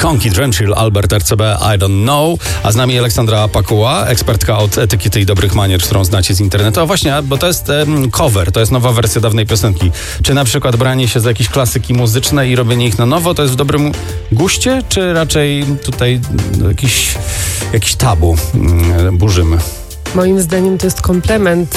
Konki, Drenchill, Albert RCB, I Don't Know, a z nami Aleksandra Pakuła, ekspertka od etykiety i dobrych manier, którą znacie z internetu. A właśnie, bo to jest cover, to jest nowa wersja dawnej piosenki. Czy na przykład branie się za jakieś klasyki muzyczne i robienie ich na nowo, to jest w dobrym guście, czy raczej tutaj jakiś tabu burzymy? Moim zdaniem to jest komplement.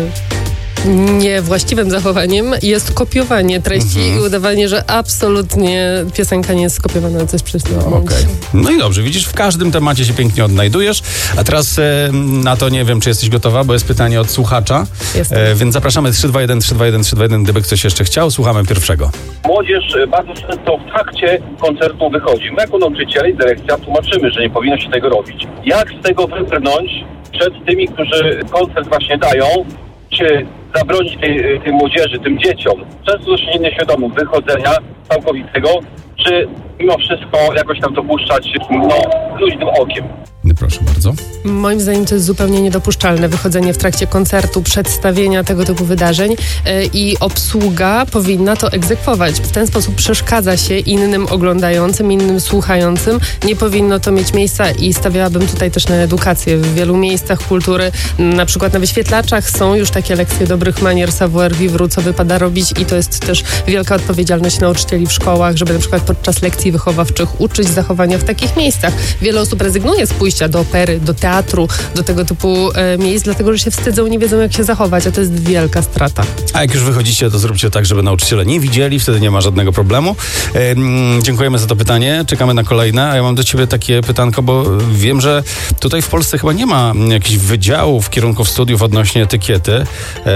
Niewłaściwym zachowaniem jest kopiowanie treści i udawanie, że absolutnie piosenka nie jest skopiowana, co jest przecież Okej. No i dobrze, widzisz, w każdym temacie się pięknie odnajdujesz. A teraz na to nie wiem, czy jesteś gotowa, bo jest pytanie od słuchacza. Więc zapraszamy 321, gdyby ktoś jeszcze chciał. Słuchamy pierwszego. Młodzież bardzo często w trakcie koncertu wychodzi. My jako nauczyciele i dyrekcja tłumaczymy, że nie powinno się tego robić. Jak z tego wybrnąć przed tymi, którzy koncert właśnie dają, czy zabronić tej młodzieży, tym dzieciom, często dość nieświadomym wychodzenia całkowitego, czy mimo wszystko jakoś tam dopuszczać luźnym okiem? Proszę bardzo. Moim zdaniem to jest zupełnie niedopuszczalne wychodzenie w trakcie koncertu, przedstawienia tego typu wydarzeń i obsługa powinna to egzekwować. W ten sposób przeszkadza się innym oglądającym, innym słuchającym. Nie powinno to mieć miejsca i stawiałabym tutaj też na edukację. W wielu miejscach kultury, na przykład na wyświetlaczach są już takie lekcje dobrych manier, savoir vivre, co wypada robić i to jest też wielka odpowiedzialność nauczycieli w szkołach, żeby na przykład podczas lekcji wychowawczych uczyć zachowania w takich miejscach. Wiele osób rezygnuje z pójścia do opery, do teatru, do tego typu miejsc, dlatego że się wstydzą, nie wiedzą jak się zachować, a to jest wielka strata. A jak już wychodzicie, to zróbcie tak, żeby nauczyciele nie widzieli, wtedy nie ma żadnego problemu. Dziękujemy za to pytanie, czekamy na kolejne, a ja mam do ciebie takie pytanko, bo wiem, że tutaj w Polsce chyba nie ma jakichś wydziałów, kierunków studiów odnośnie etykiety.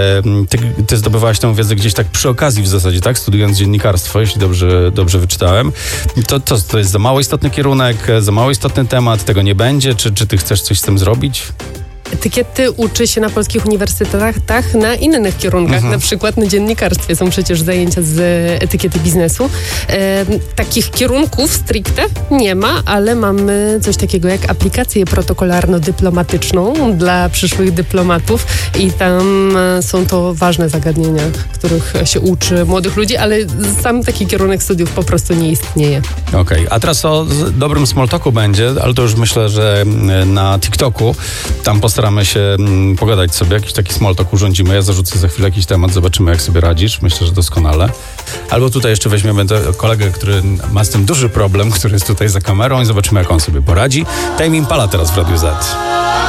Ty zdobywałaś tę wiedzę gdzieś tak przy okazji w zasadzie, tak? Studiując dziennikarstwo, jeśli dobrze wyczytałem. To jest za mało istotny kierunek, za mało istotny temat, tego nie będzie. Czy ty chcesz coś z tym zrobić? Etykiety uczy się na polskich uniwersytetach na innych kierunkach, na przykład na dziennikarstwie są przecież zajęcia z etykiety biznesu. Takich kierunków stricte nie ma, ale mamy coś takiego jak aplikację protokolarno-dyplomatyczną dla przyszłych dyplomatów i tam są to ważne zagadnienia, których się uczy młodych ludzi, ale sam taki kierunek studiów po prostu nie istnieje. Okej, a teraz o dobrym small talku będzie, ale to już myślę, że na TikToku tam postaramy się pogadać sobie, jakiś taki small talk urządzimy. Ja zarzucę za chwilę jakiś temat, zobaczymy jak sobie radzisz. Myślę, że doskonale. Albo tutaj jeszcze weźmiemy kolegę, który ma z tym duży problem, który jest tutaj za kamerą i zobaczymy jak on sobie poradzi. Tame Impala teraz w Radiu Z.